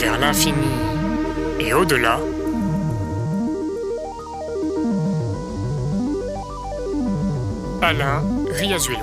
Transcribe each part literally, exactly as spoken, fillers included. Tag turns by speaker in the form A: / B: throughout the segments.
A: vers l'infini et au-delà. Alain Riazuelo.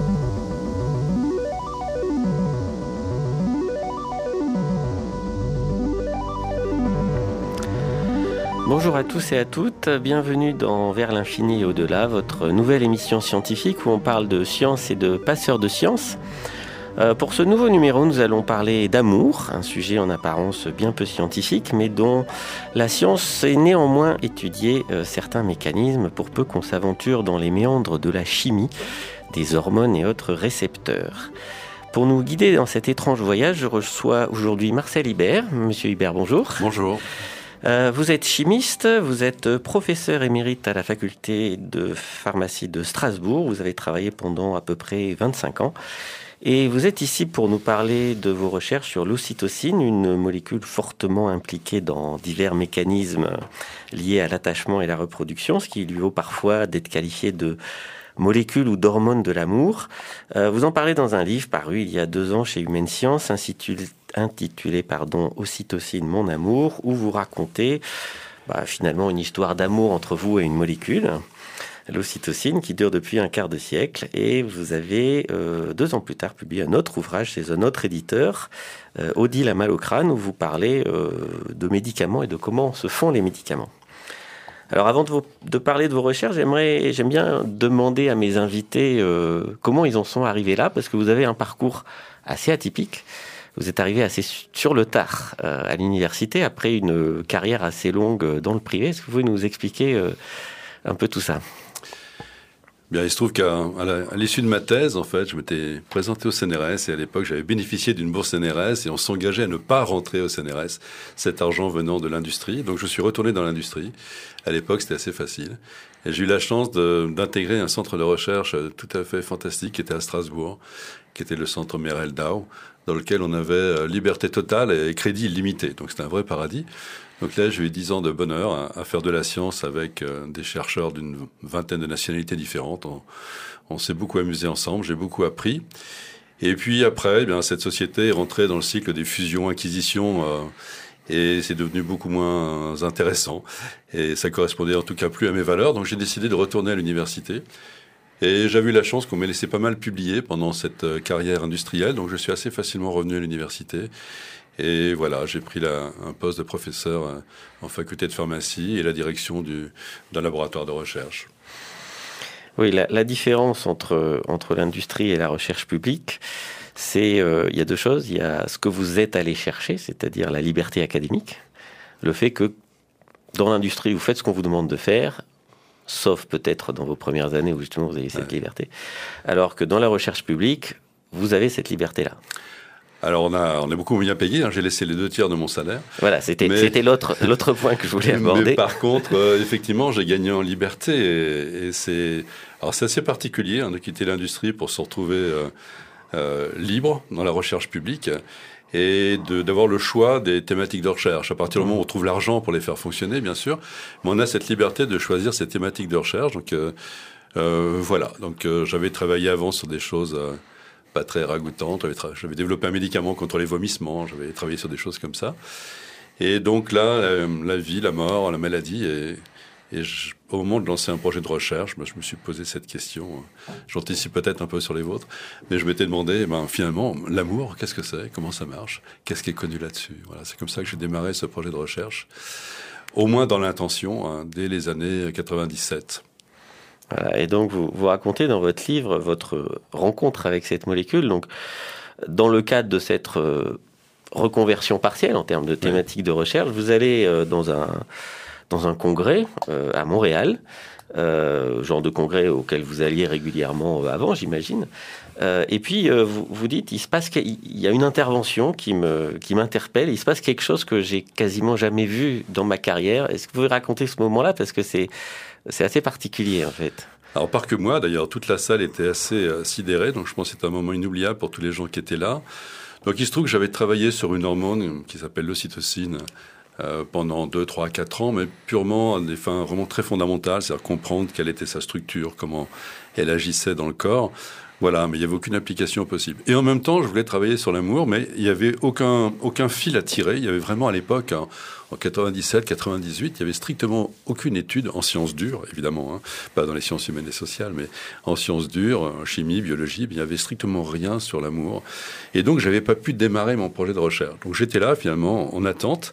B: Bonjour à tous et à toutes, bienvenue dans Vers l'infini et au-delà, votre nouvelle émission scientifique où on parle de science et de passeurs de science. Euh, pour ce nouveau numéro, nous allons parler d'amour, un sujet en apparence bien peu scientifique, mais dont la science sait néanmoins étudier euh, certains mécanismes pour peu qu'on s'aventure dans les méandres de la chimie, des hormones et autres récepteurs. Pour nous guider dans cet étrange voyage, je reçois aujourd'hui Marcel Ibert. Monsieur Ibert, bonjour.
C: Bonjour.
B: Euh, vous êtes chimiste, vous êtes professeur émérite à la faculté de pharmacie de Strasbourg. Vous avez travaillé pendant à peu près vingt-cinq ans. Et vous êtes ici pour nous parler de vos recherches sur l'ocytocine, une molécule fortement impliquée dans divers mécanismes liés à l'attachement et la reproduction, ce qui lui vaut parfois d'être qualifié de molécule ou d'hormone de l'amour. Euh, vous en parlez dans un livre paru il y a deux ans chez Humaine Science, intitulé, intitulé pardon, Ocytocine, mon amour, où vous racontez bah, finalement une histoire d'amour entre vous et une molécule, l'ocytocine, qui dure depuis un quart de siècle. Et vous avez, euh, deux ans plus tard, publié un autre ouvrage chez un autre éditeur, euh, Odile a mal au crâne, où vous parlez euh, de médicaments et de comment se font les médicaments. Alors avant de, vous, de parler de vos recherches, j'aimerais, j'aime bien demander à mes invités euh, comment ils en sont arrivés là, parce que vous avez un parcours assez atypique. Vous êtes arrivé assez sur le tard euh, à l'université, après une carrière assez longue dans le privé. Est-ce que vous pouvez nous expliquer euh, un peu tout ça ?
C: Bien, il se trouve qu'à à la, à l'issue de ma thèse, en fait, je m'étais présenté au C N R S et à l'époque, j'avais bénéficié d'une bourse C N R S et on s'engageait à ne pas rentrer au C N R S, cet argent venant de l'industrie. Donc, je suis retourné dans l'industrie. À l'époque, c'était assez facile. Et j'ai eu la chance de, d'intégrer un centre de recherche tout à fait fantastique qui était à Strasbourg, qui était le centre Merel-Dow, dans lequel on avait liberté totale et crédit illimité. Donc, c'était un vrai paradis. Donc là, j'ai eu dix ans de bonheur à, à faire de la science avec euh, des chercheurs d'une vingtaine de nationalités différentes. On, on s'est beaucoup amusé ensemble, j'ai beaucoup appris. Et puis après, eh bien, cette société est rentrée dans le cycle des fusions-acquisitions euh, et c'est devenu beaucoup moins intéressant. Et ça correspondait en tout cas plus à mes valeurs. Donc j'ai décidé de retourner à l'université. Et j'avais eu la chance qu'on m'ait laissé pas mal publier pendant cette euh, carrière industrielle. Donc je suis assez facilement revenu à l'université. Et voilà, j'ai pris la, un poste de professeur en faculté de pharmacie et la direction du, d'un laboratoire de recherche.
B: Oui, la, la différence entre, entre l'industrie et la recherche publique, c'est, euh, il y a deux choses. Il y a ce que vous êtes allé chercher, c'est-à-dire la liberté académique. Le fait que dans l'industrie, vous faites ce qu'on vous demande de faire, sauf peut-être dans vos premières années où justement vous avez cette ouais. liberté. Alors que dans la recherche publique, vous avez cette liberté-là.
C: Alors on a on est beaucoup bien payé. Hein. J'ai laissé les deux tiers de mon salaire.
B: Voilà, c'était mais... c'était l'autre l'autre point que je voulais aborder.
C: Mais par contre, euh, effectivement, j'ai gagné en liberté et, et c'est alors c'est assez particulier hein, de quitter l'industrie pour se retrouver euh, euh, libre dans la recherche publique et de d'avoir le choix des thématiques de recherche. À partir du moment où on trouve l'argent pour les faire fonctionner, bien sûr, mais on a cette liberté de choisir ces thématiques de recherche. Donc euh, euh, voilà. Donc euh, j'avais travaillé avant sur des choses. Euh, pas très ragoûtante. J'avais, tra- j'avais développé un médicament contre les vomissements. J'avais travaillé sur des choses comme ça. Et donc là, la, la vie, la mort, la maladie. Et, et je, au moment de lancer un projet de recherche, ben, je me suis posé cette question. J'anticipe peut-être un peu sur les vôtres. Mais je m'étais demandé, ben, finalement, l'amour, qu'est-ce que c'est ? Comment ça marche ? Qu'est-ce qui est connu là-dessus ? Voilà, c'est comme ça que j'ai démarré ce projet de recherche. Au moins dans l'intention, hein, dès les années quatre-vingt-dix-sept.
B: Voilà, et donc vous, vous racontez dans votre livre votre rencontre avec cette molécule. Donc, dans le cadre de cette euh, reconversion partielle en termes de thématiques oui. de recherche, vous allez euh, dans un dans un congrès euh, à Montréal, euh, genre de congrès auquel vous alliez régulièrement euh, avant, j'imagine. Euh, et puis euh, vous vous dites, il se passe qu'il y a une intervention qui me qui m'interpelle. Il se passe quelque chose que j'ai quasiment jamais vu dans ma carrière. Est-ce que vous pouvez raconter ce moment-là parce que c'est C'est assez particulier, en fait.
C: Alors, pas que moi, d'ailleurs, toute la salle était assez euh, sidérée, donc je pense que c'est un moment inoubliable pour tous les gens qui étaient là. Donc, il se trouve que j'avais travaillé sur une hormone qui s'appelle l'ocytocine euh, pendant deux, trois, quatre ans, mais purement à des fins vraiment très fondamentales, c'est-à-dire comprendre quelle était sa structure, comment elle agissait dans le corps. Voilà, mais il n'y avait aucune application possible. Et en même temps, je voulais travailler sur l'amour, mais il n'y avait aucun, aucun fil à tirer. Il y avait vraiment à l'époque, hein, en quatre-vingt-dix-sept quatre-vingt-dix-huit, il n'y avait strictement aucune étude en sciences dures, évidemment, hein, pas dans les sciences humaines et sociales, mais en sciences dures, en chimie, biologie, il n'y avait strictement rien sur l'amour. Et donc, je n'avais pas pu démarrer mon projet de recherche. Donc, j'étais là, finalement, en attente.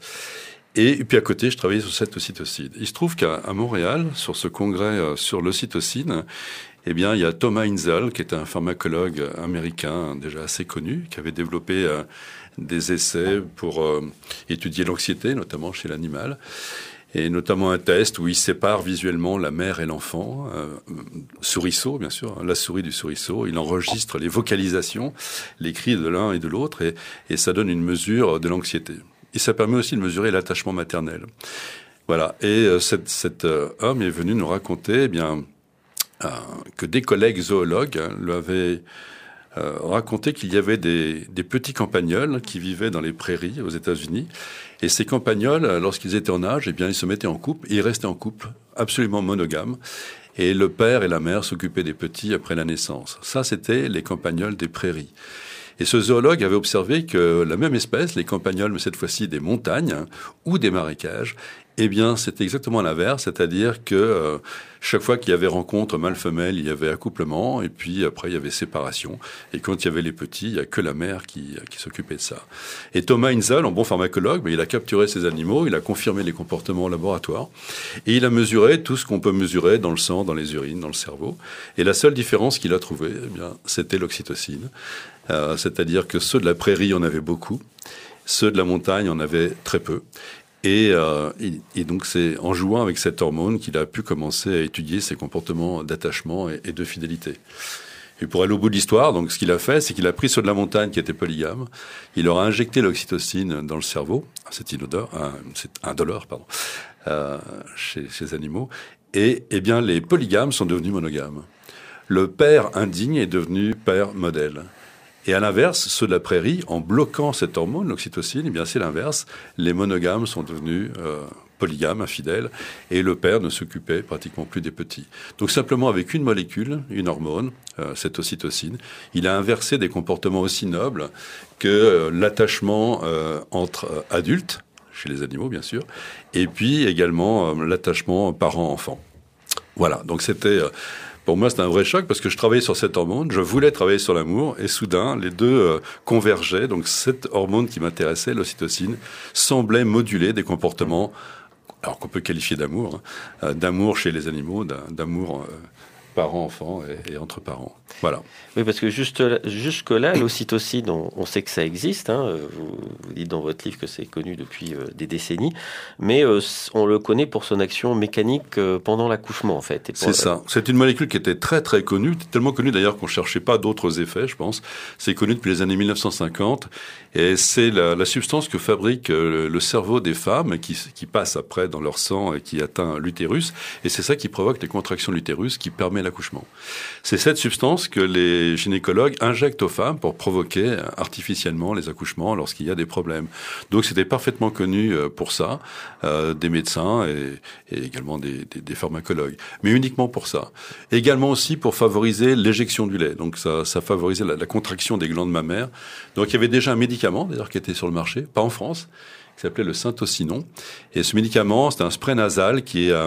C: Et puis à côté, je travaillais sur cette ocytocine. Il se trouve qu'à à Montréal, sur ce congrès euh, sur l'ocytocine, eh bien, il y a Thomas Inzel, qui est un pharmacologue américain déjà assez connu, qui avait développé euh, des essais pour euh, étudier l'anxiété, notamment chez l'animal, et notamment un test où il sépare visuellement la mère et l'enfant, euh, souriceau, bien sûr, hein, la souris du souriceau. Il enregistre les vocalisations, les cris de l'un et de l'autre, et, et ça donne une mesure de l'anxiété. Et ça permet aussi de mesurer l'attachement maternel. Voilà. Et euh, cet, cet euh, homme est venu nous raconter, eh bien, euh, que des collègues zoologues hein, lui avaient euh, raconté qu'il y avait des, des petits campagnols qui vivaient dans les prairies aux États-Unis. Et ces campagnols, lorsqu'ils étaient en âge, eh bien, ils se mettaient en couple et ils restaient en couple, absolument monogames. Et le père et la mère s'occupaient des petits après la naissance. Ça, c'était les campagnols des prairies. Et ce zoologue avait observé que la même espèce, les campagnols, mais cette fois-ci des montagnes hein, ou des marécages, eh bien, c'était exactement l'inverse, c'est-à-dire que euh, chaque fois qu'il y avait rencontre mâle-femelle, il y avait accouplement, et puis après, il y avait séparation. Et quand il y avait les petits, il n'y a que la mère qui, qui s'occupait de ça. Et Thomas Inzel, en bon pharmacologue, mais il a capturé ces animaux, il a confirmé les comportements au laboratoire, et il a mesuré tout ce qu'on peut mesurer dans le sang, dans les urines, dans le cerveau. Et la seule différence qu'il a trouvée, eh bien, c'était l'ocytocine. Euh, c'est-à-dire que ceux de la prairie, on avait beaucoup, ceux de la montagne, on avait très peu. Et, euh, et, et donc, c'est en jouant avec cette hormone qu'il a pu commencer à étudier ses comportements d'attachement et, et de fidélité. Et pour aller au bout de l'histoire, donc, ce qu'il a fait, c'est qu'il a pris ceux de la montagne qui étaient polygames, il leur a injecté l'ocytocine dans le cerveau, c'est inodore, un, c'est indolore, pardon, euh, chez, chez les animaux, et eh bien, les polygames sont devenus monogames. Le père indigne est devenu père modèle. Et à l'inverse, ceux de la prairie, en bloquant cette hormone, l'ocytocine, eh bien c'est l'inverse. Les monogames sont devenus euh, polygames, infidèles, et le père ne s'occupait pratiquement plus des petits. Donc simplement avec une molécule, une hormone, euh, cette ocytocine, il a inversé des comportements aussi nobles que euh, l'attachement euh, entre euh, adultes, chez les animaux bien sûr, et puis également euh, l'attachement parent-enfant. Voilà, donc c'était... Euh, Pour moi, c'était un vrai choc parce que je travaillais sur cette hormone, je voulais travailler sur l'amour et soudain, les deux euh, convergeaient. Donc, cette hormone qui m'intéressait, l'ocytocine, semblait moduler des comportements, alors qu'on peut qualifier d'amour, hein, euh, d'amour chez les animaux, d'amour euh, parents-enfants et, et entre parents. Voilà.
B: Oui, parce que juste là, jusque-là, l'ocytocine, on, on sait que ça existe. Hein, vous, vous dites dans votre livre que c'est connu depuis euh, des décennies, mais euh, on le connaît pour son action mécanique euh, pendant l'accouchement, en fait.
C: C'est ça. C'est une molécule qui était très, très connue, tellement connue d'ailleurs qu'on ne cherchait pas d'autres effets, je pense. C'est connu depuis les années mille neuf cent cinquante, et c'est la, la substance que fabrique euh, le cerveau des femmes, qui, qui passe après dans leur sang et qui atteint l'utérus, et c'est ça qui provoque les contractions de l'utérus, qui permet l'accouchement. C'est cette substance que les gynécologues injectent aux femmes pour provoquer artificiellement les accouchements lorsqu'il y a des problèmes. Donc c'était parfaitement connu pour ça, euh, des médecins et, et également des, des, des pharmacologues, mais uniquement pour ça. Également aussi pour favoriser l'éjection du lait. Donc ça, ça favorisait la, la contraction des glandes mammaires. Donc il y avait déjà un médicament d'ailleurs qui était sur le marché, pas en France, qui s'appelait le Syntocinon. Et ce médicament, c'était un spray nasal qui est euh,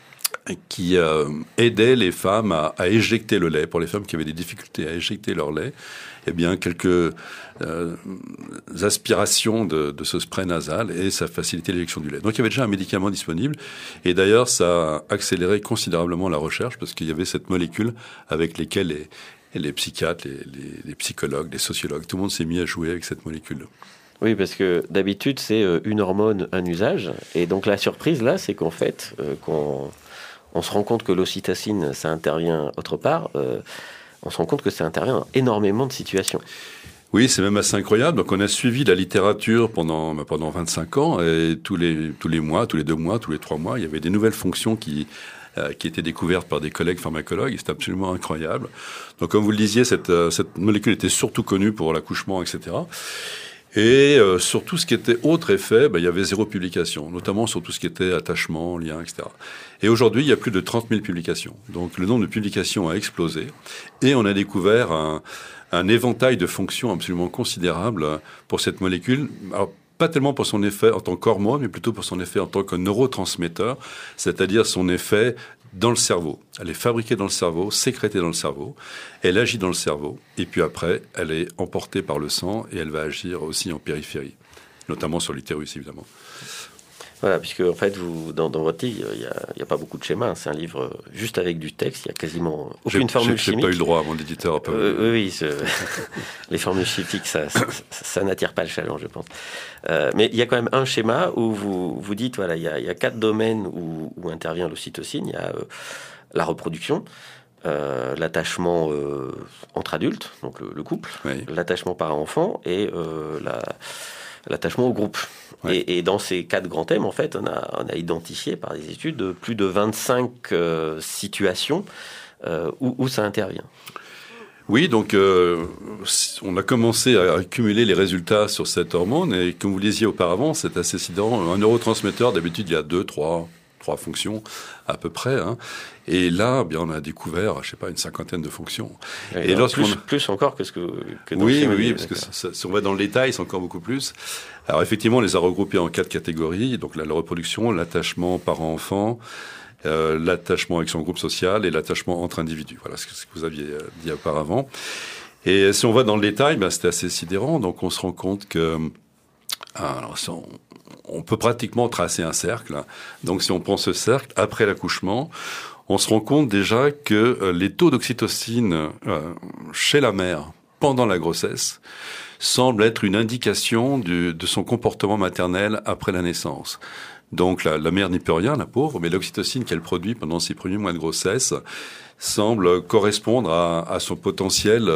C: qui euh, aidait les femmes à, à éjecter le lait. Pour les femmes qui avaient des difficultés à éjecter leur lait, eh bien, quelques euh, aspirations de, de ce spray nasal et ça facilitait l'éjection du lait. Donc, il y avait déjà un médicament disponible. Et d'ailleurs, ça a accéléré considérablement la recherche parce qu'il y avait cette molécule avec lesquelles les, les psychiatres, les, les, les psychologues, les sociologues, tout le monde s'est mis à jouer avec cette molécule.
B: Oui, parce que d'habitude, c'est une hormone, un usage. Et donc, la surprise, là, c'est qu'en fait, euh, qu'on... on se rend compte que l'ocytocine, ça intervient autre part. Euh, on se rend compte que ça intervient dans énormément de situations.
C: Oui, c'est même assez incroyable. Donc, on a suivi la littérature pendant, pendant vingt-cinq ans. Et tous les, tous les mois, tous les deux mois, tous les trois mois, il y avait des nouvelles fonctions qui, euh, qui étaient découvertes par des collègues pharmacologues. Et c'était absolument incroyable. Donc, comme vous le disiez, cette, cette molécule était surtout connue pour l'accouchement, et cetera. Et euh, sur tout ce qui était autre effet, ben, il y avait zéro publication, notamment sur tout ce qui était attachement, lien, et cetera. Et aujourd'hui, il y a plus de trente mille publications. Donc le nombre de publications a explosé. Et on a découvert un, un éventail de fonctions absolument considérable pour cette molécule. Alors, pas tellement pour son effet en tant qu'hormone, mais plutôt pour son effet en tant que neurotransmetteur, c'est-à-dire son effet dans le cerveau. Elle est fabriquée dans le cerveau, sécrétée dans le cerveau, elle agit dans le cerveau, et puis après, elle est emportée par le sang et elle va agir aussi en périphérie, notamment sur l'utérus, évidemment.
B: Voilà, puisque en fait, vous, dans, dans votre livre, il n'y a, a pas beaucoup de schémas. C'est un livre juste avec du texte. Il n'y a quasiment aucune
C: j'ai,
B: formule
C: j'ai,
B: chimique.
C: J'ai pas eu le droit, mon éditeur a pas
B: euh,
C: eu.
B: Oui, ce, les formules chimiques, ça, ça, ça n'attire pas le chaland, je pense. Euh, mais il y a quand même un schéma où vous vous dites, voilà, il y a, il y a quatre domaines où, où intervient l'ocytocine. Il y a euh, la reproduction, euh, l'attachement euh, entre adultes, donc le, le couple, oui. L'attachement parent-enfant et euh, la, l'attachement au groupe. Ouais. Et, et dans ces quatre grands thèmes, en fait, on a, on a identifié par des études plus de vingt-cinq euh, situations euh, où, où ça intervient.
C: Oui, donc euh, on a commencé à accumuler les résultats sur cette hormone et comme vous le disiez auparavant, c'est assez sidérant. Un neurotransmetteur, d'habitude, il y a deux, trois, trois fonctions à peu près. Hein. Et là, bien, on a découvert, je sais pas, une cinquantaine de fonctions.
B: Et, et plus, plus encore que ce que, que dans
C: oui,
B: le
C: oui, parce que ça, ça, si on va dans le détail, c'est encore beaucoup plus. Alors effectivement, on les a regroupés en quatre catégories. Donc la, la reproduction, l'attachement parent-enfant, euh, l'attachement avec son groupe social et l'attachement entre individus. Voilà ce que, ce que vous aviez dit auparavant. Et si on va dans le détail, ben, c'était assez sidérant. Donc on se rend compte que alors, on, on peut pratiquement tracer un cercle. Donc si on prend ce cercle après l'accouchement, on se rend compte déjà que euh, les taux d'oxytocine euh, chez la mère pendant la grossesse semblent être une indication du, de son comportement maternel après la naissance. Donc la, la mère n'y peut rien, la pauvre, mais l'oxytocine qu'elle produit pendant ses premiers mois de grossesse semble correspondre à, à son potentiel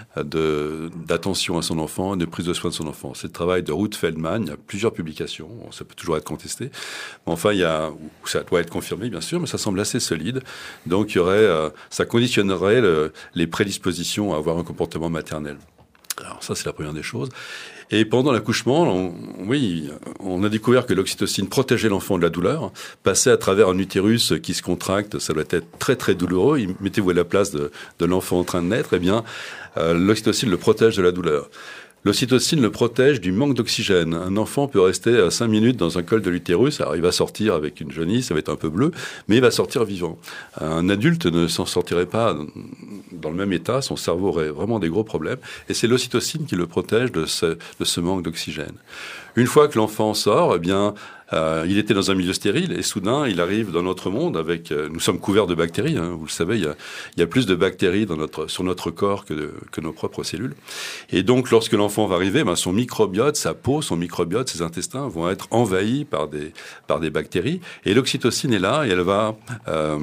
C: de, d'attention à son enfant et de prise de soin de son enfant. C'est le travail de Ruth Feldman, il y a plusieurs publications, ça peut toujours être contesté, mais enfin il y a, ça doit être confirmé bien sûr, mais ça semble assez solide, donc il y aurait, ça conditionnerait le, les prédispositions à avoir un comportement maternel. Alors ça c'est la première des choses. Et pendant l'accouchement, on, oui, on a découvert que l'oxytocine protégeait l'enfant de la douleur. Passer à travers un utérus qui se contracte, ça doit être très très douloureux. Mettez-vous à la place de, de l'enfant en train de naître, eh bien, euh, l'oxytocine le protège de la douleur. L'ocytocine le protège du manque d'oxygène. Un enfant peut rester cinq minutes dans un col de l'utérus. Alors, il va sortir avec une jaunisse, ça va être un peu bleu, mais il va sortir vivant. Un adulte ne s'en sortirait pas dans le même état. Son cerveau aurait vraiment des gros problèmes. Et c'est l'ocytocine qui le protège de ce, de ce manque d'oxygène. Une fois que l'enfant sort, eh bien, euh, il était dans un milieu stérile et soudain, il arrive dans notre monde avec. Euh, nous sommes couverts de bactéries. Hein, vous le savez, il y a, il y a plus de bactéries dans notre, sur notre corps que, de, que nos propres cellules. Et donc, lorsque l'enfant va arriver, ben, son microbiote, sa peau, son microbiote, ses intestins vont être envahis par des par des bactéries. Et l'oxytocine est là et elle va euh,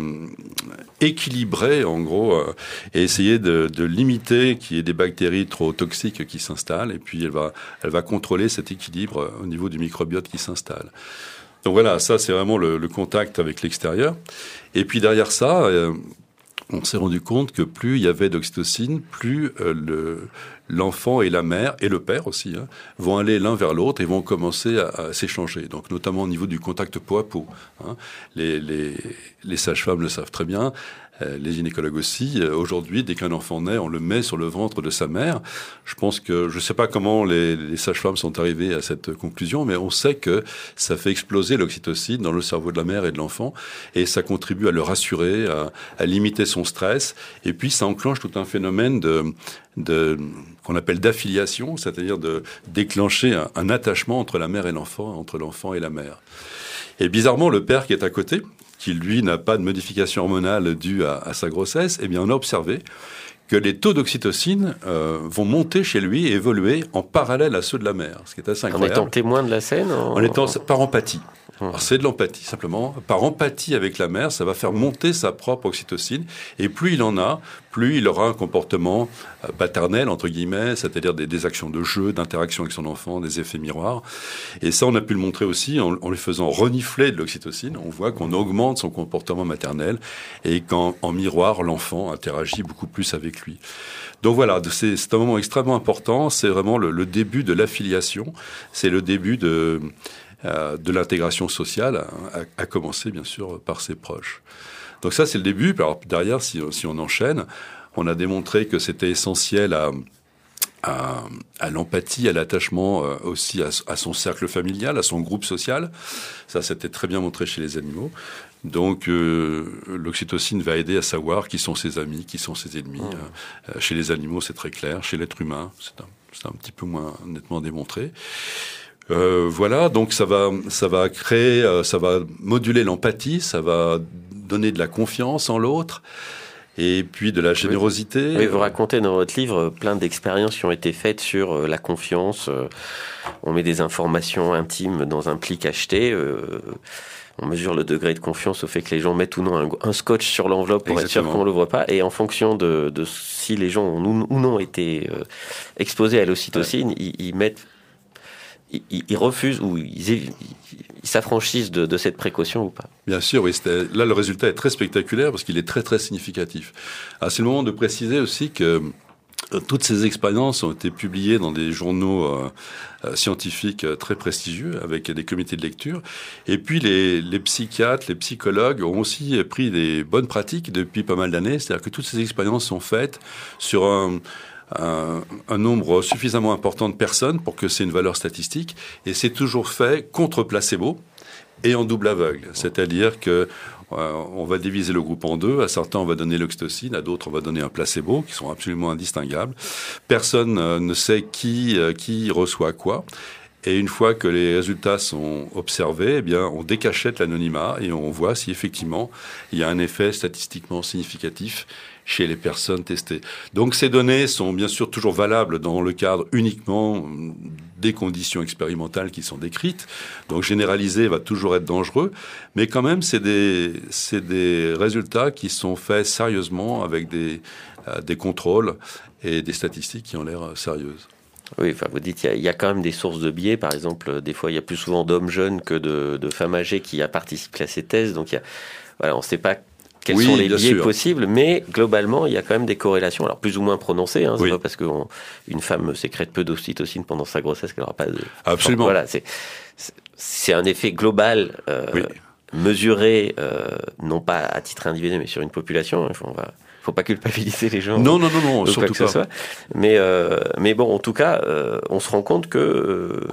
C: équilibrer, en gros, euh, et essayer de, de limiter qu'il y ait des bactéries trop toxiques qui s'installent. Et puis, elle va elle va contrôler cet équilibre au niveau du microbiote qui s'installe. Donc voilà, ça c'est vraiment le, le contact avec l'extérieur. Et puis derrière ça, euh, on s'est rendu compte que plus il y avait d'oxytocine, plus euh, le, l'enfant et la mère, et le père aussi, hein, vont aller l'un vers l'autre et vont commencer à, à s'échanger. Donc notamment au niveau du contact peau à peau. Hein. Les, les, les sages-femmes le savent très bien. Les gynécologues aussi. Aujourd'hui, dès qu'un enfant naît, on le met sur le ventre de sa mère. Je pense que, je ne sais pas comment les, les sages-femmes sont arrivées à cette conclusion, mais on sait que ça fait exploser l'oxytocine dans le cerveau de la mère et de l'enfant, et ça contribue à le rassurer, à, à limiter son stress, et puis ça enclenche tout un phénomène de, de qu'on appelle d'affiliation, c'est-à-dire de déclencher un, un attachement entre la mère et l'enfant, entre l'enfant et la mère. Et bizarrement, le père qui est à côté, qui lui n'a pas de modification hormonale due à, à sa grossesse, eh bien on a observé que les taux d'oxytocine euh, vont monter chez lui et évoluer en parallèle à ceux de la mère, ce qui est assez incroyable.
B: En étant témoin de la scène En,
C: en étant par empathie. Alors, c'est de l'empathie, simplement. Par empathie avec la mère, ça va faire monter sa propre oxytocine. Et plus il en a, plus il aura un comportement paternel, entre guillemets, c'est-à-dire des, des actions de jeu, d'interaction avec son enfant, des effets miroirs. Et ça, on a pu le montrer aussi en, en lui faisant renifler de l'oxytocine. On voit qu'on augmente son comportement maternel et qu'en en miroir, l'enfant interagit beaucoup plus avec lui. Donc voilà, c'est, c'est un moment extrêmement important. C'est vraiment le, le début de l'affiliation. C'est le début de, euh, de l'intégration sociale, à, à commencer, bien sûr, par ses proches. Donc ça, c'est le début. Alors derrière, si, si on enchaîne, on a démontré que c'était essentiel à, à, à l'empathie, à l'attachement euh, aussi à, à son cercle familial, à son groupe social. Ça, c'était très bien montré chez les animaux. Donc euh, l'oxytocine va aider à savoir qui sont ses amis, qui sont ses ennemis. Mmh. Euh, chez les animaux, c'est très clair. Chez l'être humain, c'est un, c'est un petit peu moins nettement démontré. Euh, voilà, donc ça va, ça va créer, euh, ça va moduler l'empathie, ça va donner de la confiance en l'autre, et puis de la générosité.
B: Oui, oui, vous racontez dans votre livre plein d'expériences qui ont été faites sur euh, la confiance. Euh, on met des informations intimes dans un pli cacheté. Euh, on mesure le degré de confiance au fait que les gens mettent ou non un, un scotch sur l'enveloppe pour Exactement. Être sûr qu'on ne le voit pas. Et en fonction de, de si les gens ont ou non été euh, exposés à l'ocytocine, ouais. ils, ils mettent Ils, ils refusent ou ils, ils, ils s'affranchissent de, de cette précaution ou pas.
C: Bien sûr, oui. Là, le résultat est très spectaculaire parce qu'il est très, très significatif. Alors, c'est le moment de préciser aussi que euh, toutes ces expériences ont été publiées dans des journaux euh, euh, scientifiques euh, très prestigieux avec des comités de lecture. Et puis, les, les psychiatres, les psychologues ont aussi pris des bonnes pratiques depuis pas mal d'années. C'est-à-dire que toutes ces expériences sont faites sur un... Un, un nombre suffisamment important de personnes pour que c'est une valeur statistique, et c'est toujours fait contre placebo et en double aveugle. C'est-à-dire que euh, on va diviser le groupe en deux. À certains, on va donner l'oxytocine, à d'autres, on va donner un placebo, qui sont absolument indistinguables. Personne euh, ne sait qui, euh, qui reçoit quoi. Et une fois que les résultats sont observés, eh bien, on décachette l'anonymat et on voit si effectivement il y a un effet statistiquement significatif chez les personnes testées. Donc ces données sont bien sûr toujours valables dans le cadre uniquement des conditions expérimentales qui sont décrites. Donc généraliser va toujours être dangereux, mais quand même c'est des c'est des résultats qui sont faits sérieusement avec des euh, des contrôles et des statistiques qui ont l'air sérieuses.
B: Oui, enfin, vous dites il y, y a quand même des sources de biais. Par exemple, des fois, il y a plus souvent d'hommes jeunes que de, de femmes âgées qui participent à ces thèses. Donc, il y a, voilà, on ne sait pas quels oui, sont les biais sûr. possibles, mais globalement, il y a quand même des corrélations, alors plus ou moins prononcées. Hein, c'est oui. pas parce qu'une femme sécrète peu d'ocytocine pendant sa grossesse qu'elle n'aura pas de...
C: Absolument.
B: Enfin, voilà, c'est, c'est un effet global, euh, oui. mesuré, euh, non pas à titre individuel, mais sur une population. On va... faut pas culpabiliser les gens.
C: Non, non, non, non, surtout
B: pas. Soit. Mais, euh, mais bon, en tout cas, euh, on se rend compte que euh,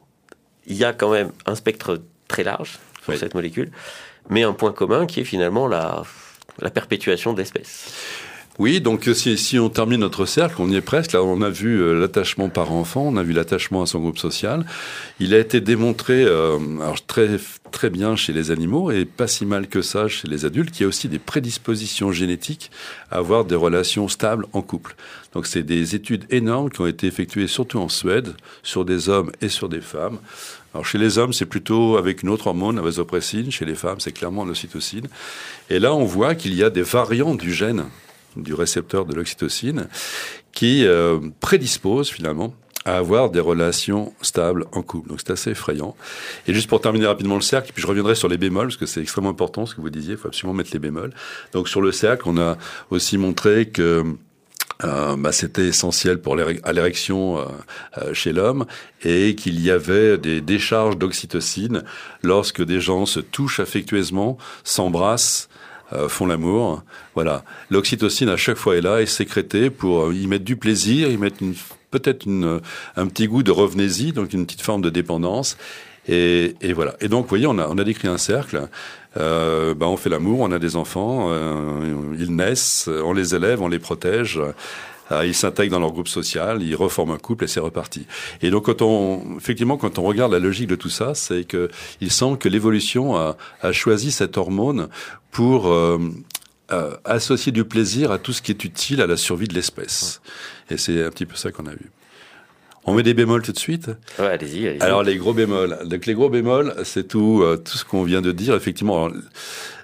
B: il y a quand même un spectre très large sur oui. cette molécule, mais un point commun qui est finalement la, la perpétuation de l'espèce.
C: Oui, donc si, si on termine notre cercle, on y est presque. Là, on a vu euh, l'attachement par enfant, on a vu l'attachement à son groupe social. Il a été démontré euh, alors très très bien chez les animaux et pas si mal que ça chez les adultes, qu'il y a aussi des prédispositions génétiques à avoir des relations stables en couple. Donc c'est des études énormes qui ont été effectuées surtout en Suède sur des hommes et sur des femmes. Alors chez les hommes, c'est plutôt avec une autre hormone, la vasopressine. Chez les femmes, c'est clairement l'ocytocine. Et là, on voit qu'il y a des variantes du gène du récepteur de l'oxytocine, qui euh, prédispose finalement à avoir des relations stables en couple. Donc c'est assez effrayant. Et juste pour terminer rapidement le cercle, puis je reviendrai sur les bémols, parce que c'est extrêmement important ce que vous disiez, il faut absolument mettre les bémols. Donc sur le cercle, on a aussi montré que Euh, bah, c'était essentiel pour l'érec- à l'érection euh, euh, chez l'homme, et qu'il y avait des décharges d'oxytocine lorsque des gens se touchent affectueusement, s'embrassent, Euh, font l'amour. Voilà. L'oxytocine, à chaque fois, est là, est sécrétée pour euh, y mettre du plaisir, y mettre une, peut-être une, un petit goût de revenez-y, donc une petite forme de dépendance. Et, et voilà. Et donc, vous voyez, on a, on a décrit un cercle. Euh, bah, on fait l'amour, on a des enfants, euh, ils naissent, on les élève, on les protège. Euh, ils s'intègrent dans leur groupe social, ils reforment un couple et c'est reparti. Et donc, quand on, effectivement, quand on regarde la logique de tout ça, c'est que il semble que l'évolution a, a choisi cette hormone pour euh, euh, associer du plaisir à tout ce qui est utile à la survie de l'espèce. Et c'est un petit peu ça qu'on a vu. On met des bémols tout de suite.
B: Ouais, allez-y, allez-y.
C: Alors les gros bémols. Donc les gros bémols, c'est tout, euh, tout ce qu'on vient de dire. Effectivement, alors,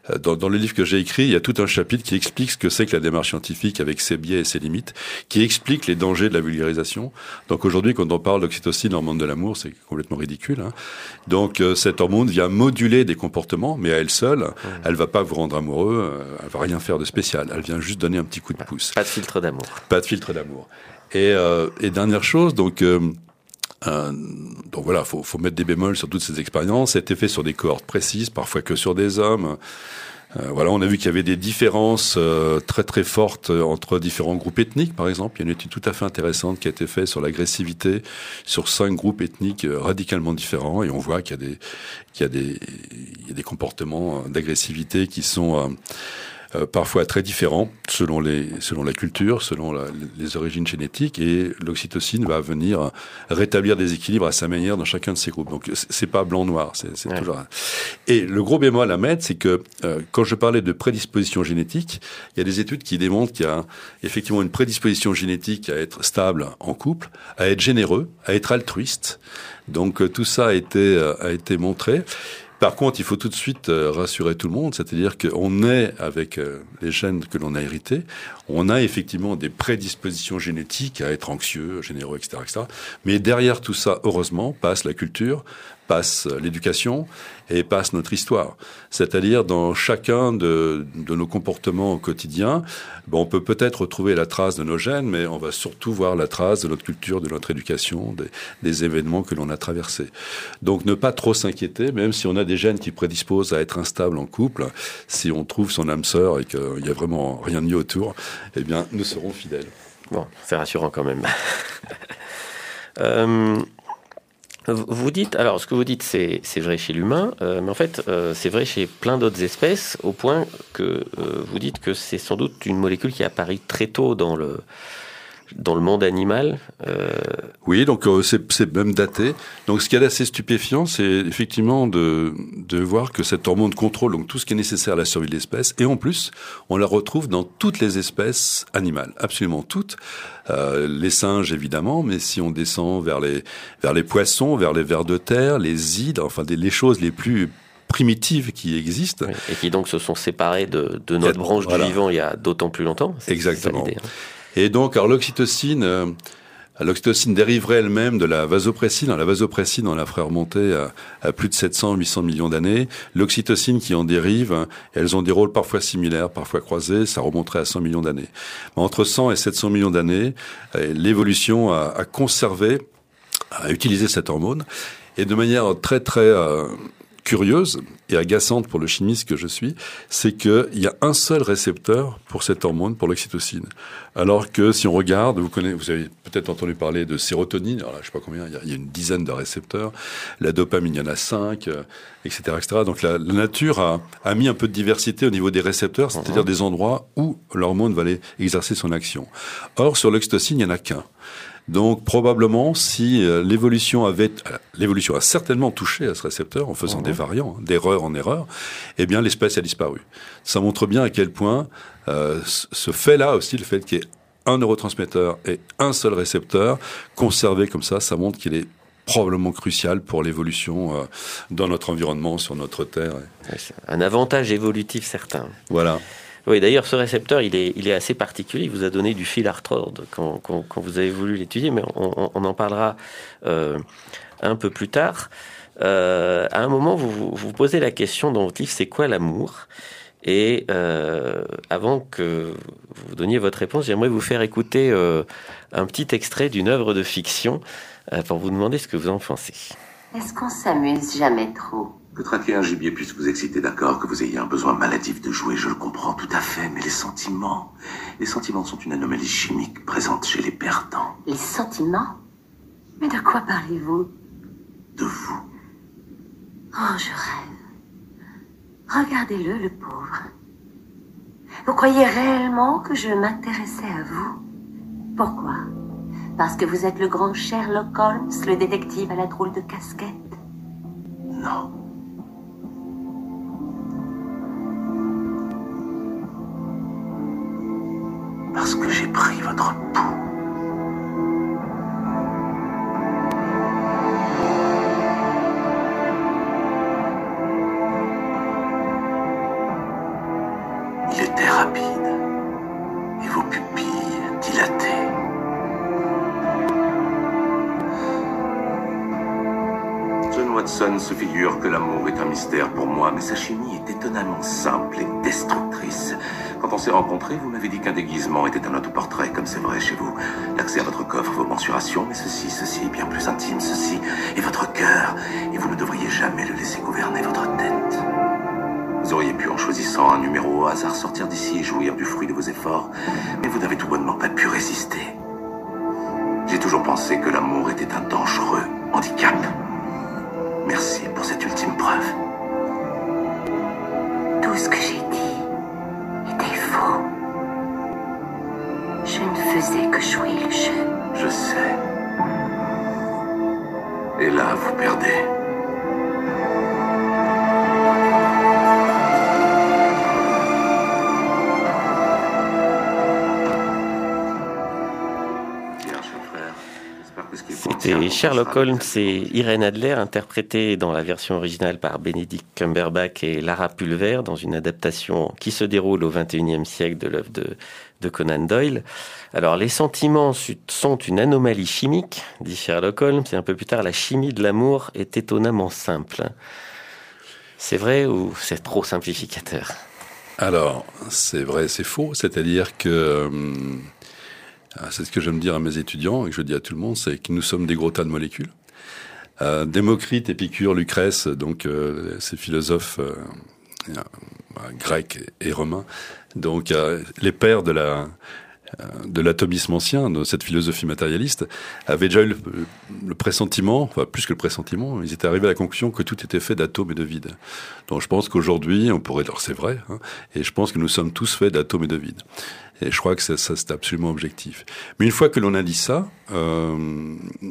C: Dans, dans le livre que j'ai écrit, il y a tout un chapitre qui explique ce que c'est que la démarche scientifique avec ses biais et ses limites, qui explique les dangers de la vulgarisation. Donc aujourd'hui, quand on parle d'oxytocine, hormone de l'amour, c'est complètement ridicule. Hein. Donc euh, cette hormone vient moduler des comportements, mais à elle seule, mmh. elle va pas vous rendre amoureux, euh, elle va rien faire de spécial. Elle vient juste donner un petit coup de pouce.
B: Pas de filtre d'amour.
C: Pas de filtre d'amour. Et, euh, et dernière chose, donc... Euh, Euh, donc voilà, faut, faut mettre des bémols sur toutes ces expériences. C'était fait sur des cohortes précises, parfois que sur des hommes. Euh, voilà, on a vu qu'il y avait des différences euh, très très fortes entre différents groupes ethniques, par exemple. Il y a une étude tout à fait intéressante qui a été faite sur l'agressivité sur cinq groupes ethniques euh, radicalement différents, et on voit qu'il y a des qu'il y a des il y a des comportements d'agressivité qui sont euh, Euh, parfois très différents selon les selon la culture, selon la, les origines génétiques, et l'oxytocine va venir rétablir des équilibres à sa manière dans chacun de ces groupes. Donc c'est pas blanc noir, c'est, c'est ouais. toujours. Et le gros bémol à mettre, c'est que euh, quand je parlais de prédisposition génétique, il y a des études qui démontrent qu'il y a effectivement une prédisposition génétique à être stable en couple, à être généreux, à être altruiste. Donc euh, tout ça a été euh, a été montré. Par contre, il faut tout de suite euh, rassurer tout le monde, c'est-à-dire qu'on est, avec euh, les gènes que l'on a hérités, on a effectivement des prédispositions génétiques à être anxieux, généreux, et cetera, et cetera. Mais derrière tout ça, heureusement, passe la culture, passe l'éducation et passe notre histoire. C'est-à-dire, dans chacun de, de nos comportements au quotidien, bon, on peut peut-être retrouver la trace de nos gènes, mais on va surtout voir la trace de notre culture, de notre éducation, des, des événements que l'on a traversés. Donc, ne pas trop s'inquiéter, même si on a des gènes qui prédisposent à être instables en couple, si on trouve son âme sœur et qu'il n'y a vraiment rien de mieux autour, eh bien, nous serons fidèles.
B: Bon, c'est rassurant quand même. euh... Vous dites, alors ce que vous dites, c'est, c'est vrai chez l'humain, euh, mais en fait, euh, c'est vrai chez plein d'autres espèces, au point que euh, vous dites que c'est sans doute une molécule qui apparaît très tôt dans le, dans le monde animal. Euh...
C: Oui, donc euh, c'est, c'est même daté. Donc ce qui est assez stupéfiant, c'est effectivement de, de voir que cette hormone contrôle donc tout ce qui est nécessaire à la survie de l'espèce, et en plus, on la retrouve dans toutes les espèces animales, absolument toutes. Euh, les singes évidemment, mais si on descend vers les vers les poissons, vers les vers de terre, les hydres, enfin des, les choses les plus primitives qui existent.
B: Oui, et qui donc se sont séparées de, de notre a, branche voilà. du vivant il y a d'autant plus longtemps. C'est,
C: Exactement.
B: C'est ça l'idée, hein.
C: Et donc, alors l'oxytocine, euh, l'oxytocine dériverait elle-même de la vasopressine. La vasopressine, on la ferait remonter à, à plus de sept cents à huit cents millions d'années. L'oxytocine qui en dérive, elles ont des rôles parfois similaires, parfois croisés, ça remonterait à cent millions d'années. Mais entre cent et sept cents millions d'années, euh, l'évolution a, a conservé, a utilisé cette hormone, et de manière très très euh, curieuse et agaçante pour le chimiste que je suis, c'est qu'il y a un seul récepteur pour cette hormone, pour l'oxytocine. Alors que si on regarde, vous connaissez, vous avez peut-être entendu parler de sérotonine, alors là, je sais pas combien, il y a, il y a une dizaine de récepteurs. La dopamine, il y en a cinq, euh, et cetera, et cetera. Donc la, la nature a, a mis un peu de diversité au niveau des récepteurs, c'est-à-dire des endroits où l'hormone va aller exercer son action. Or, sur l'oxytocine, il n'y en a qu'un. Donc probablement, si euh, l'évolution avait, euh, l'évolution a certainement touché à ce récepteur en faisant mmh. des variants, hein, d'erreur en erreur, eh bien l'espèce a disparu. Ça montre bien à quel point euh, ce fait-là aussi, le fait qu'il y ait un neurotransmetteur et un seul récepteur conservé comme ça, ça montre qu'il est probablement crucial pour l'évolution euh, dans notre environnement, sur notre Terre.
B: Un avantage évolutif certain.
C: Voilà.
B: Oui, d'ailleurs, ce récepteur, il est, il est assez particulier. Il vous a donné du fil à retordre quand, quand, quand vous avez voulu l'étudier, mais on, on en parlera euh, un peu plus tard. Euh, à un moment, vous, vous vous posez la question dans votre livre, c'est quoi l'amour ? Et euh, avant que vous donniez votre réponse, j'aimerais vous faire écouter euh, un petit extrait d'une œuvre de fiction euh, pour vous demander ce que vous en pensez.
D: Est-ce qu'on s'amuse jamais trop ?
E: Que traquer un gibier puisse vous exciter, d'accord, que vous ayez un besoin maladif de jouer, je le comprends tout à fait, mais les sentiments... Les sentiments sont une anomalie chimique présente chez les perdants.
D: Les sentiments ? Mais de quoi parlez-vous ?
E: De vous.
D: Oh, je rêve. Regardez-le, le pauvre. Vous croyez réellement que je m'intéressais à vous ? Pourquoi ? Parce que vous êtes le grand Sherlock Holmes, le détective à la drôle de casquette ?
E: Non. Parce que j'ai pris votre pouls. rapide et vos pupilles dilatées. John Watson se figure que l'amour est un mystère pour moi, mais sa chimie est étonnamment simple et destructrice. Quand on s'est rencontrés, vous m'avez dit qu'un déguisement était un autoportrait, comme c'est vrai chez vous. L'accès à votre coffre, vos mensurations, mais ceci, ceci est bien plus intime, ceci est votre cœur, et vous ne devriez jamais le laisser gouverner votre tête. Vous auriez pu, en choisissant un numéro au hasard, sortir d'ici et jouir du fruit de vos efforts, mais vous n'avez tout bonnement pas pu résister. J'ai toujours pensé que l'amour était un dangereux handicap. Merci pour cette ultime preuve.
D: Tout ce que j'ai dit était faux. Je ne faisais que jouer le jeu.
E: Je sais. Et là, vous perdez.
B: C'était Sherlock Holmes et Irene Adler, interprétés dans la version originale par Benedict Cumberbatch et Lara Pulver, dans une adaptation qui se déroule au vingt et unième siècle de l'œuvre de, de Conan Doyle. Alors, les sentiments sont une anomalie chimique, dit Sherlock Holmes, et un peu plus tard, la chimie de l'amour est étonnamment simple. C'est vrai ou c'est trop simplificateur ?
C: Alors, c'est vrai, c'est faux. C'est-à-dire que... Hum, c'est ce que j'aime dire à mes étudiants et que je dis à tout le monde, c'est que nous sommes des gros tas de molécules. Euh, Démocrite, Épicure, Lucrèce, donc euh, ces philosophes euh, euh, grecs et romains, donc euh, les pères de la euh, de l'atomisme ancien, de cette philosophie matérialiste, avaient déjà eu le, le pressentiment, enfin plus que le pressentiment, ils étaient arrivés à la conclusion que tout était fait d'atomes et de vide. Donc je pense qu'aujourd'hui, on pourrait, alors c'est vrai, hein, et je pense que nous sommes tous faits d'atomes et de vide. Et je crois que ça, ça c'est absolument objectif. Mais une fois que l'on a dit ça, euh,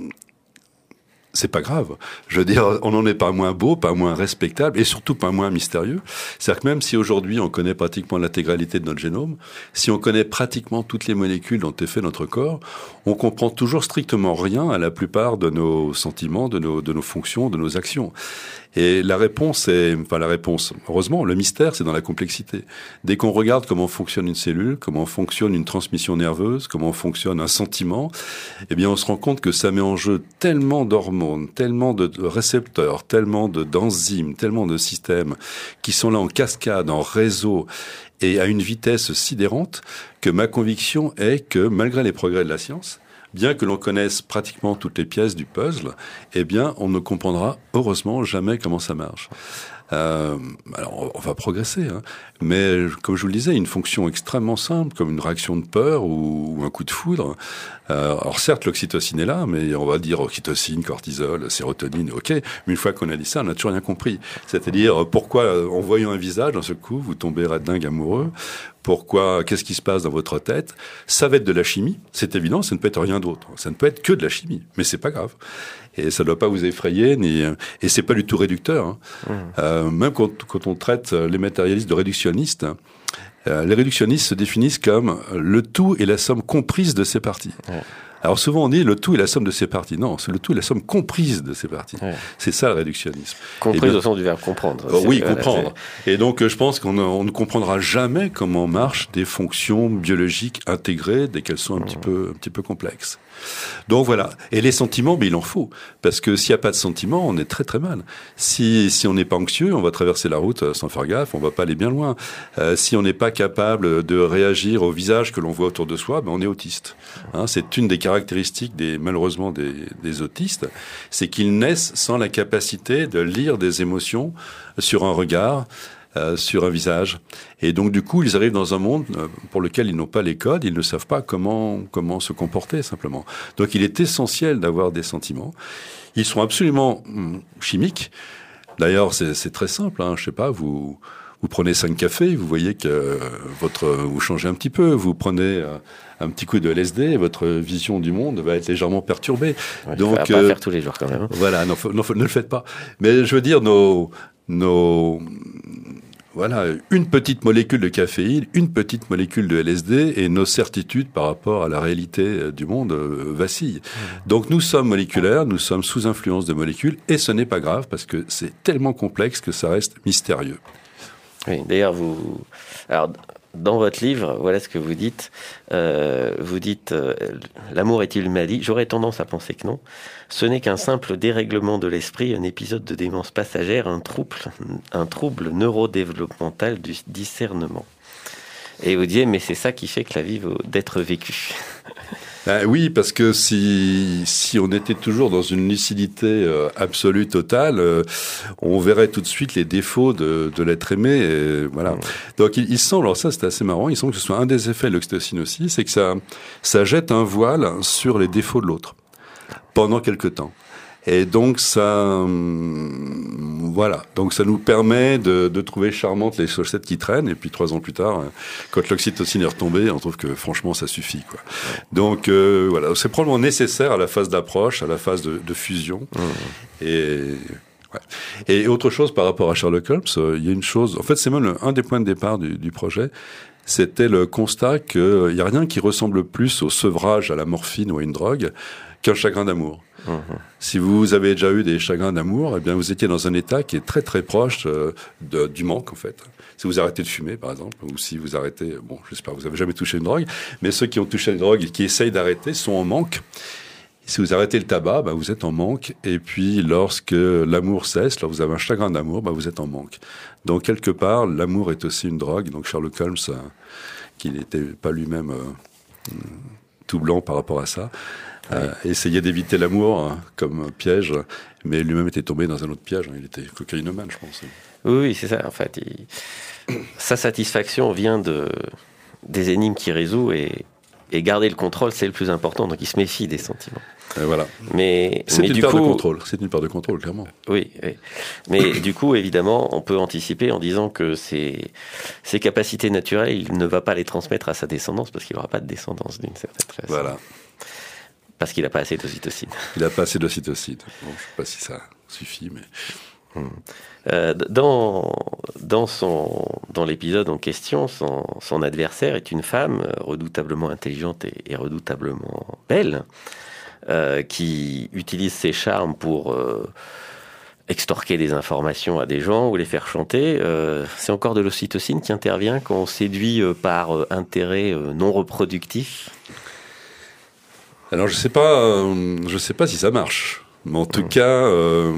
C: c'est pas grave. Je veux dire, on n'en est pas moins beau, pas moins respectable, et surtout pas moins mystérieux. C'est-à-dire que même si aujourd'hui on connaît pratiquement l'intégralité de notre génome, si on connaît pratiquement toutes les molécules dont est fait notre corps, on comprend toujours strictement rien à la plupart de nos sentiments, de nos, de nos fonctions, de nos actions. Et la réponse est, enfin la réponse, heureusement, le mystère, c'est dans la complexité. Dès qu'on regarde comment fonctionne une cellule, comment fonctionne une transmission nerveuse, comment fonctionne un sentiment, eh bien on se rend compte que ça met en jeu tellement d'hormones, tellement de récepteurs, tellement de, d'enzymes, tellement de systèmes qui sont là en cascade, en réseau, et à une vitesse sidérante, que ma conviction est que, malgré les progrès de la science, bien que l'on connaisse pratiquement toutes les pièces du puzzle, eh bien, on ne comprendra heureusement jamais comment ça marche. Euh, alors, on va progresser, hein. Mais comme je vous le disais, une fonction extrêmement simple, comme une réaction de peur ou, ou un coup de foudre. Euh, alors certes, l'oxytocine est là, mais on va dire oxytocine, cortisol, sérotonine, ok. Mais une fois qu'on a dit ça, on n'a toujours rien compris. C'est-à-dire, pourquoi, en voyant un visage, d'un seul coup, vous tombez red-dingue amoureux? Pourquoi, qu'est-ce qui se passe dans votre tête? Ça va être de la chimie, c'est évident, ça ne peut être rien d'autre. Ça ne peut être que de la chimie, mais c'est pas grave. Et ça ne doit pas vous effrayer, ni, et c'est pas du tout réducteur, hein. Mmh. Euh, même quand, quand on traite les matérialistes de réductionnistes, euh, les réductionnistes se définissent comme le tout et la somme comprise de ses parties. Mmh. Alors souvent on dit le tout est la somme de ses parties. Non, c'est le tout est la somme comprise de ses parties. Ouais. C'est ça le réductionnisme.
B: Comprise au sens du verbe comprendre.
C: Euh, oui, comprendre. Et donc je pense qu'on on ne comprendra jamais comment marchent des fonctions biologiques intégrées dès qu'elles sont un mmh. petit peu un petit peu complexes. Donc voilà. Et les sentiments, mais il en faut. Parce que s'il n'y a pas de sentiments, on est très très mal. Si, si on n'est pas anxieux, on va traverser la route sans faire gaffe, on va pas aller bien loin. Euh, si on n'est pas capable de réagir au visage que l'on voit autour de soi, ben on est autiste. Hein, c'est une des caractéristiques des, malheureusement des, des autistes, c'est qu'ils naissent sans la capacité de lire des émotions sur un regard, Euh, sur un visage. Et donc, du coup, ils arrivent dans un monde euh, pour lequel ils n'ont pas les codes, ils ne savent pas comment comment se comporter, simplement. Donc, il est essentiel d'avoir des sentiments. Ils sont absolument hum, chimiques. D'ailleurs, c'est, c'est très simple, hein. Je sais pas, vous... Vous prenez cinq cafés, vous voyez que euh, votre, vous changez un petit peu. Vous prenez euh, un petit coup de L S D, et votre vision du monde va être légèrement perturbée.
B: Ouais, donc, il faut pas euh, faire tous les jours quand même. Hein.
C: Voilà, non, non, ne le faites pas. Mais je veux dire, nos, nos, voilà, une petite molécule de caféine, une petite molécule de L S D, et nos certitudes par rapport à la réalité du monde euh, vacillent. Mmh. Donc nous sommes moléculaires, nous sommes sous influence de molécules, et ce n'est pas grave parce que c'est tellement complexe que ça reste mystérieux.
B: Oui, d'ailleurs, vous, alors, dans votre livre, voilà ce que vous dites. Euh, vous dites euh, « L'amour est-il une maladie ?» J'aurais tendance à penser que non. Ce n'est qu'un simple dérèglement de l'esprit, un épisode de démence passagère, un trouble, un trouble neurodéveloppemental du discernement. Et vous disiez, mais c'est ça qui fait que la vie vaut d'être vécue.
C: Ben oui, parce que si, si on était toujours dans une lucidité euh, absolue, totale, euh, on verrait tout de suite les défauts de, de l'être aimé. Et voilà. Mmh. Donc il, il semble, alors ça c'est assez marrant, il semble que ce soit un des effets de l'oxytocine aussi, c'est que ça, ça jette un voile sur les défauts de l'autre pendant quelque temps. Et donc ça, hum, voilà, donc ça nous permet de, de trouver charmantes les chaussettes qui traînent. Et puis trois ans plus tard, quand l'oxytocine est retombée, on trouve que franchement ça suffit, quoi. Donc euh, voilà, c'est probablement nécessaire à la phase d'approche, à la phase de, de fusion. Mmh. Et ouais. Et autre chose par rapport à Sherlock Holmes, euh, il y a une chose. En fait, c'est même le, un des points de départ du, du projet. C'était le constat qu'il euh, n'y a rien qui ressemble plus au sevrage à la morphine ou à une drogue qu'un chagrin d'amour. Mmh. Si vous avez déjà eu des chagrins d'amour, eh bien vous étiez dans un état qui est très très proche euh, de, du manque en fait. Si vous arrêtez de fumer par exemple, ou si vous arrêtez, bon j'espère que vous avez jamais touché une drogue, mais ceux qui ont touché une drogue et qui essayent d'arrêter sont en manque. Si vous arrêtez le tabac, bah, vous êtes en manque. Et puis lorsque l'amour cesse, lorsque vous avez un chagrin d'amour, bah, vous êtes en manque. Donc quelque part, l'amour est aussi une drogue. Donc Sherlock Holmes, euh, qui n'était pas lui-même euh, tout blanc par rapport à ça, Euh, essayait d'éviter l'amour hein, comme piège, mais lui-même était tombé dans un autre piège. Hein, il était cocaïnomane, je pense.
B: Oui, oui, c'est ça. En fait, il... sa satisfaction vient de des énigmes qu'il résout et, et garder le contrôle, c'est le plus important. Donc, il se méfie des sentiments.
C: Et voilà.
B: Mais
C: c'est
B: mais
C: une
B: du
C: perte
B: coup,
C: de contrôle. C'est une perte de contrôle, clairement.
B: Oui, oui. Mais du coup, évidemment, on peut anticiper en disant que ses, ses capacités naturelles, il ne va pas les transmettre à sa descendance parce qu'il n'aura pas de descendance d'une certaine façon.
C: Voilà.
B: Parce qu'il n'a pas assez d'ocytocine.
C: Il n'a pas assez d'ocytocine. Bon, je ne sais pas si ça suffit, mais...
B: Hum. Euh, dans, dans, son, dans l'épisode en question, son, son adversaire est une femme redoutablement intelligente et, et redoutablement belle, euh, qui utilise ses charmes pour euh, extorquer des informations à des gens ou les faire chanter. Euh, c'est encore de l'ocytocine qui intervient quand on séduit euh, par euh, intérêt euh, non reproductif.
C: Alors je sais pas, euh, je sais pas si ça marche, mais en tout mmh. cas, euh,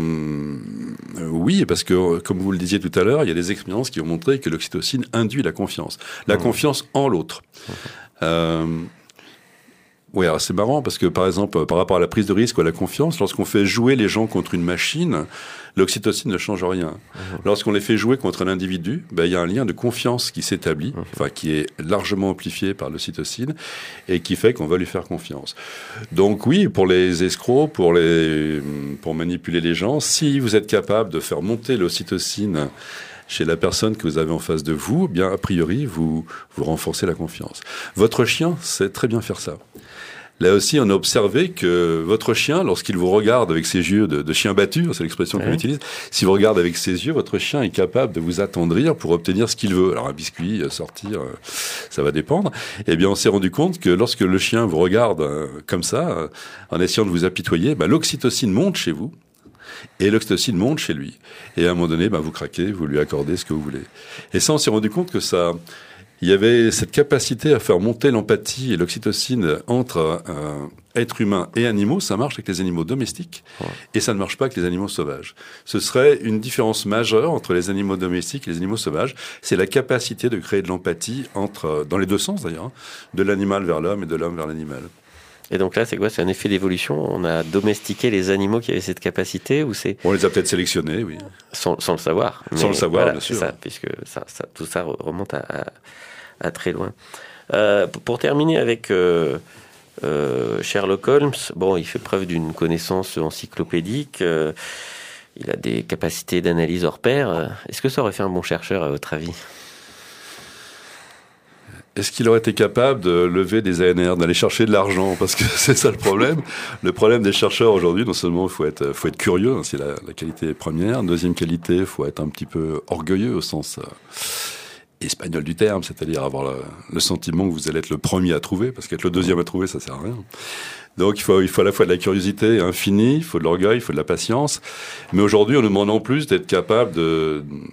C: oui, parce que comme vous le disiez tout à l'heure, il y a des expériences qui ont montré que l'oxytocine induit la confiance, la mmh. confiance en l'autre. Mmh. Euh, oui, alors c'est marrant parce que par exemple, par rapport à la prise de risque ou à la confiance, lorsqu'on fait jouer les gens contre une machine, l'oxytocine ne change rien. Mmh. Lorsqu'on les fait jouer contre un individu, ben, il y a un lien de confiance qui s'établit, mmh. enfin qui est largement amplifié par l'ocytocine et qui fait qu'on va lui faire confiance. Donc oui, pour les escrocs, pour les, pour manipuler les gens, si vous êtes capable de faire monter l'ocytocine chez la personne que vous avez en face de vous, eh bien a priori vous vous renforcez la confiance. Votre chien sait très bien faire ça. Là aussi, on a observé que votre chien, lorsqu'il vous regarde avec ses yeux de, de chien battu, c'est l'expression qu'on oui. utilise, s'il vous regarde avec ses yeux, votre chien est capable de vous attendrir pour obtenir ce qu'il veut. Alors un biscuit, sortir, ça va dépendre. Eh bien, on s'est rendu compte que lorsque le chien vous regarde euh, comme ça, euh, en essayant de vous apitoyer, ben, l'oxytocine monte chez vous. Et l'oxytocine monte chez lui. Et à un moment donné, ben, vous craquez, vous lui accordez ce que vous voulez. Et ça, on s'est rendu compte que ça... Il y avait cette capacité à faire monter l'empathie et l'oxytocine entre euh, êtres humains et animaux. Ça marche avec les animaux domestiques ouais. et ça ne marche pas avec les animaux sauvages. Ce serait une différence majeure entre les animaux domestiques et les animaux sauvages. C'est la capacité de créer de l'empathie entre, dans les deux sens d'ailleurs, hein, de l'animal vers l'homme et de l'homme vers l'animal.
B: Et donc là, c'est quoi ? C'est un effet d'évolution ? On a domestiqué les animaux qui avaient cette capacité ou c'est...
C: On les a peut-être sélectionnés, oui.
B: Sans, sans le savoir.
C: Sans le savoir,
B: voilà,
C: bien sûr.
B: C'est ça, puisque ça, ça, tout ça remonte à, à, à très loin. Euh, pour terminer avec euh, euh, Sherlock Holmes, bon, il fait preuve d'une connaissance encyclopédique. Euh, il a des capacités d'analyse hors pair. Est-ce que ça aurait fait un bon chercheur, à votre avis ?
C: Est-ce qu'il aurait été capable de lever des A N R, d'aller chercher de l'argent ? Parce que c'est ça le problème. Le problème des chercheurs aujourd'hui, non seulement il faut être, faut être curieux, hein, c'est la, la qualité première. Deuxième qualité, il faut être un petit peu orgueilleux au sens euh, espagnol du terme, c'est-à-dire avoir le, le sentiment que vous allez être le premier à trouver, parce qu'être le deuxième à trouver, ça sert à rien. Donc il faut, il faut à la fois de la curiosité infinie, il faut de l'orgueil, il faut de la patience. Mais aujourd'hui, on nous demande en plus d'être capable de,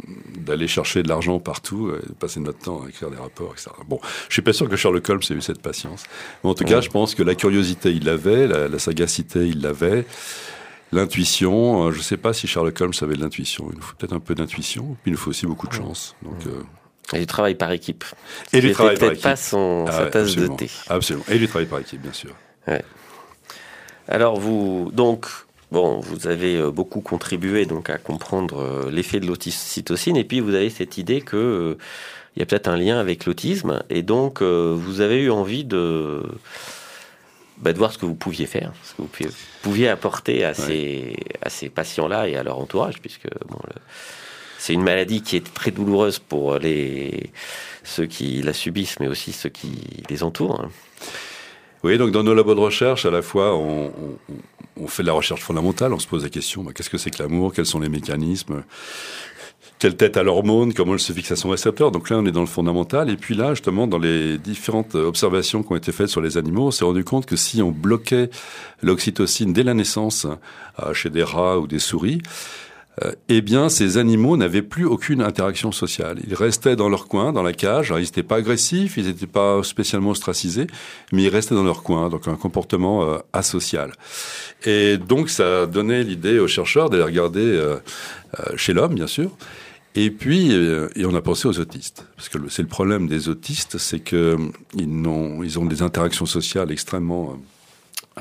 C: d'aller chercher de l'argent partout, et de passer notre temps à écrire des rapports, et cetera. Bon, je suis pas sûr que Sherlock Holmes ait eu cette patience. Mais en tout cas, je pense que la curiosité, il l'avait, la, la sagacité, il l'avait. L'intuition, je ne sais pas si Sherlock Holmes avait de l'intuition. Il nous faut peut-être un peu d'intuition, puis il nous faut aussi beaucoup de chance. Donc, euh...
B: Et du travail par équipe.
C: Et du travail par équipe.
B: Peut-être pas son,
C: ah,
B: sa
C: ouais,
B: tasse
C: absolument,
B: de thé.
C: Absolument. Et du travail par équipe, bien sûr.
B: Ouais. Alors vous, donc, bon, vous avez beaucoup contribué donc à comprendre l'effet de l'ocytocine, et puis vous avez cette idée que euh, il y a peut-être un lien avec l'autisme, et donc euh, vous avez eu envie de, bah, de voir ce que vous pouviez faire, ce que vous pouviez, pouviez apporter à, ouais. ces, à ces patients-là et à leur entourage, puisque bon, le, c'est une maladie qui est très douloureuse pour les, ceux qui la subissent, mais aussi ceux qui les entourent. Hein.
C: Oui, donc dans nos labos de recherche, à la fois, on, on, on fait de la recherche fondamentale, on se pose la question, bah, qu'est-ce que c'est que l'amour, quels sont les mécanismes, quelle tête à l'hormone, comment elle se fixe à son récepteur. Donc là, on est dans le fondamental. Et puis là, justement, dans les différentes observations qui ont été faites sur les animaux, on s'est rendu compte que si on bloquait l'oxytocine dès la naissance, chez des rats ou des souris, Euh, eh bien, ces animaux n'avaient plus aucune interaction sociale. Ils restaient dans leur coin, dans la cage. Alors, ils n'étaient pas agressifs, ils n'étaient pas spécialement ostracisés, mais ils restaient dans leur coin, donc un comportement euh, asocial. Et donc, ça a donné l'idée aux chercheurs d'aller regarder euh, euh, chez l'homme, bien sûr. Et puis, euh, et on a pensé aux autistes, parce que le, c'est le problème des autistes, c'est que ils n'ont, ils ont des interactions sociales extrêmement euh,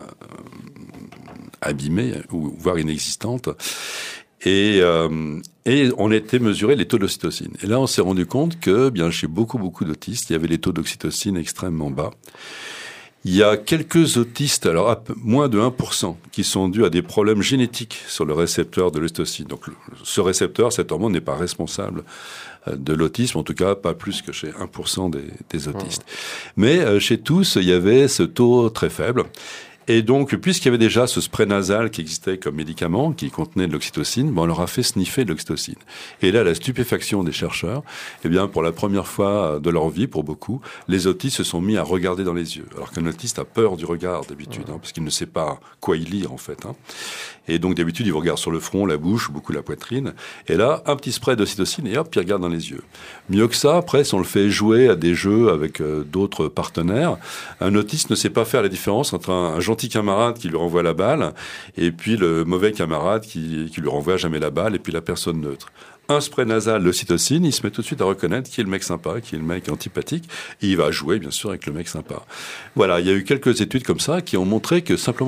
C: euh, abîmées, ou voire inexistantes. Et, euh, et on a été mesurer les taux d'ocytocine. Et là, on s'est rendu compte que, bien, chez beaucoup, beaucoup d'autistes, il y avait les taux d'oxytocine extrêmement bas. Il y a quelques autistes, alors à moins de un pour cent, qui sont dus à des problèmes génétiques sur le récepteur de l'ocytocine. Donc, ce récepteur, cette hormone, n'est pas responsable de l'autisme, en tout cas pas plus que chez un pour cent des, des autistes. Mmh. Mais euh, chez tous, il y avait ce taux très faible. Et donc, puisqu'il y avait déjà ce spray nasal qui existait comme médicament, qui contenait de l'oxytocine, ben on leur a fait sniffer de l'oxytocine. Et là, la stupéfaction des chercheurs, eh bien, pour la première fois de leur vie, pour beaucoup, les autistes se sont mis à regarder dans les yeux. Alors qu'un autiste a peur du regard, d'habitude, hein, parce qu'il ne sait pas quoi y lire, en fait. Hein. Et donc, d'habitude, il regarde sur le front, la bouche, beaucoup la poitrine. Et là, un petit spray d'oxytocine, et hop, il regarde dans les yeux. Mieux que ça, après, si on le fait jouer à des jeux avec euh, d'autres partenaires, un autiste ne sait pas faire la différence entre un, un gentil camarade qui lui renvoie la balle et puis le mauvais camarade qui, qui lui renvoie jamais la balle et puis la personne neutre. Un spray nasal d'ocytocine, il se met tout de suite à reconnaître qui est le mec sympa, qui est le mec antipathique, et il va jouer, bien sûr, avec le mec sympa. Voilà, il y a eu quelques études comme ça qui ont montré que simplement